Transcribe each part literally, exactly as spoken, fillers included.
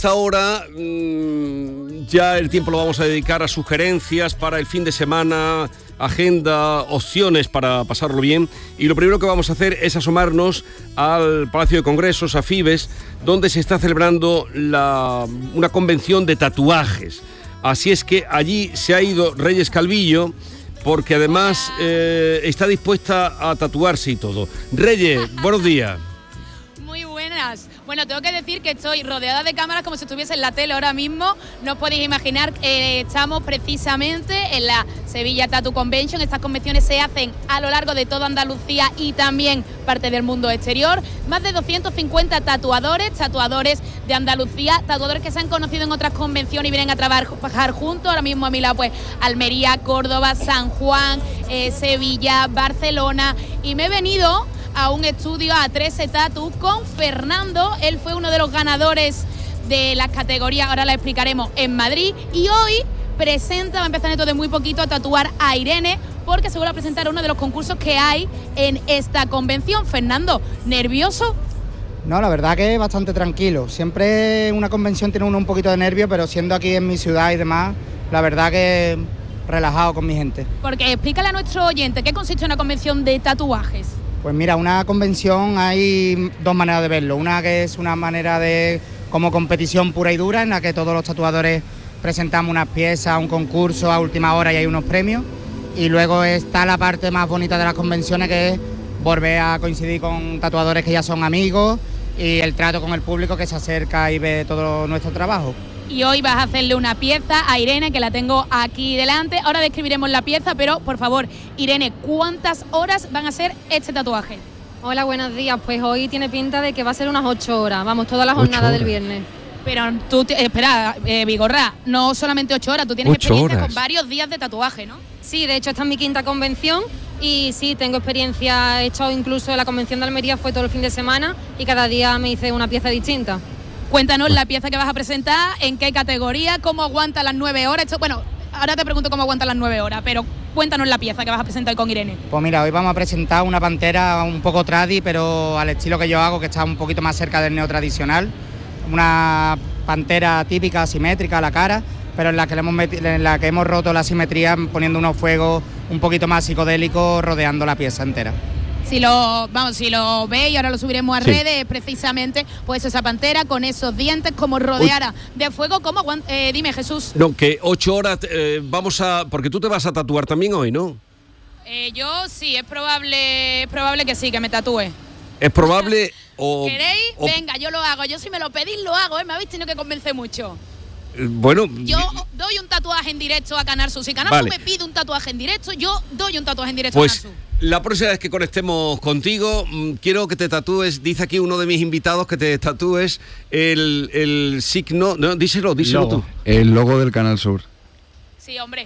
esta hora mmm, ya el tiempo lo vamos a dedicar a sugerencias para el fin de semana, agenda, opciones para pasarlo bien. Y lo primero que vamos a hacer es asomarnos al Palacio de Congresos, a Fibes, donde se está celebrando la, una convención de tatuajes. Así es que allí se ha ido Reyes Calvillo, porque además eh, está dispuesta a tatuarse y todo. Reyes, buenos días. Muy buenas. Bueno, tengo que decir que estoy rodeada de cámaras como si estuviese en la tele ahora mismo. No os podéis imaginar, eh, estamos precisamente en la Sevilla Tattoo Convention. Estas convenciones se hacen a lo largo de toda Andalucía y también parte del mundo exterior. Más de doscientos cincuenta tatuadores, tatuadores de Andalucía, tatuadores que se han conocido en otras convenciones y vienen a trabajar juntos. Ahora mismo a mi lado, pues, Almería, Córdoba, San Juan, eh, Sevilla, Barcelona. Y me he venido a un estudio, a trece Tattoo, con Fernando. Él fue uno de los ganadores de las categorías, ahora la explicaremos, en Madrid. Y hoy presenta, va a empezar dentro de muy poquito a tatuar a Irene, porque se vuelve a presentar uno de los concursos que hay en esta convención. Fernando, ¿nervioso? No, la verdad que bastante tranquilo. Siempre en una convención tiene uno un poquito de nervio, pero siendo aquí en mi ciudad y demás, la verdad que relajado con mi gente. Porque explícale a nuestro oyente, ¿qué consiste una convención de tatuajes? Pues mira, una convención hay dos maneras de verlo. Una que es una manera de como competición pura y dura, en la que todos los tatuadores presentamos unas piezas, un concurso a última hora y hay unos premios. Y luego está la parte más bonita de las convenciones, que es volver a coincidir con tatuadores que ya son amigos y el trato con el público que se acerca y ve todo nuestro trabajo. Y hoy vas a hacerle una pieza a Irene, que la tengo aquí delante. Ahora describiremos la pieza, pero por favor, Irene, ¿cuántas horas van a ser este tatuaje? Hola, buenos días. Pues hoy tiene pinta de que va a ser unas ocho horas. Vamos, toda la jornada del viernes. Pero tú, eh, espera, eh, Vigorra, no solamente ocho horas, tú tienes experiencia horas. Con varios días de tatuaje, ¿no? Sí, de hecho esta es mi quinta convención y sí, tengo experiencia. He hecho incluso la convención de Almería, fue todo el fin de semana y cada día me hice una pieza distinta. Cuéntanos la pieza que vas a presentar, en qué categoría, cómo aguanta las nueve horas. Esto, bueno, ahora te pregunto cómo aguanta las nueve horas, pero cuéntanos la pieza que vas a presentar con Irene. Pues mira, hoy vamos a presentar una pantera un poco tradi, pero al estilo que yo hago, que está un poquito más cerca del neotradicional. Una pantera típica, asimétrica a la cara, pero en la que, le hemos meti- en la que hemos roto la simetría poniendo unos fuegos un poquito más psicodélicos rodeando la pieza entera. Si lo, vamos, si lo veis, ahora lo subiremos a sí. redes, precisamente, pues esa pantera con esos dientes como rodeara Uy. de fuego. ¿Cómo aguanta? Eh, dime, Jesús. No, que ocho horas, eh, vamos a... Porque tú te vas a tatuar también hoy, ¿no? Eh, yo sí, es probable, es probable que sí, que me tatúe. ¿Es probable o...? ¿Queréis? O, Venga, yo lo hago. Yo si me lo pedís, lo hago, ¿eh? Me habéis tenido que convencer mucho. Eh, bueno... Yo doy un tatuaje en directo a Canarsu. Si Canarsu vale. me pide un tatuaje en directo, yo doy un tatuaje en directo pues, a Canarsu. La próxima vez que conectemos contigo, quiero que te tatúes, dice aquí uno de mis invitados, que te tatúes el, el signo, no, díselo, díselo logo. tú. El logo del Canal Sur. Sí, hombre.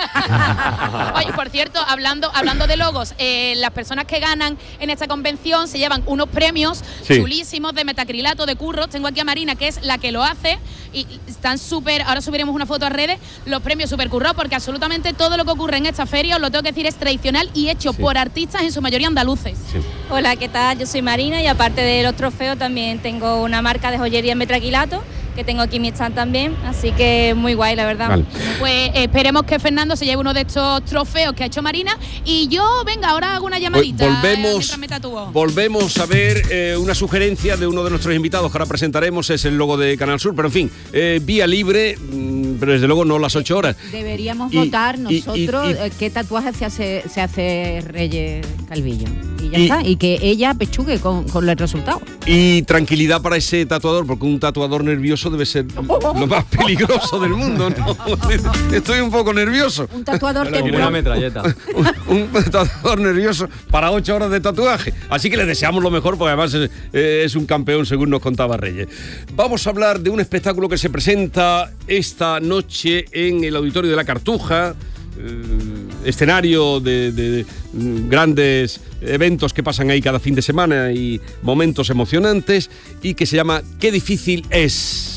Oye, por cierto, hablando, hablando de logos, eh, las personas que ganan en esta convención se llevan unos premios sí. chulísimos de metacrilato, de curros. Tengo aquí a Marina, que es la que lo hace, y están súper, ahora subiremos una foto a redes, los premios súper curros, porque absolutamente todo lo que ocurre en esta feria, os lo tengo que decir, es tradicional y hecho sí. por artistas, en su mayoría andaluces. Sí. Hola, ¿qué tal? Yo soy Marina y aparte de los trofeos también tengo una marca de joyería en metacrilato, que tengo aquí mi stand también, así que muy guay, la verdad. Vale. Pues eh, esperemos que Fernando se lleve uno de estos trofeos que ha hecho Marina y yo, venga, ahora hago una llamadita. Volvemos, eh, me volvemos a ver eh, una sugerencia de uno de nuestros invitados que ahora presentaremos, es el logo de Canal Sur, pero en fin, eh, vía libre, mmm, pero desde luego no las ocho horas. Deberíamos y, votar nosotros y, y, y, qué tatuaje se hace, se hace Reyes Calvillo. Y ya y, está, y que ella pechugue con, con el resultado. Y tranquilidad para ese tatuador, porque un tatuador nervioso debe ser lo más peligroso del mundo, ¿no? Estoy un poco nervioso. Un tatuador que una metralleta. Un, un tatuador nervioso para ocho horas de tatuaje. Así que le deseamos lo mejor, porque además es, es un campeón, según nos contaba Reyes. Vamos a hablar de un espectáculo que se presenta esta noche en el Auditorio de la Cartuja. Eh, escenario de, de, de grandes eventos que pasan ahí cada fin de semana y momentos emocionantes, y que se llama Qué difícil es.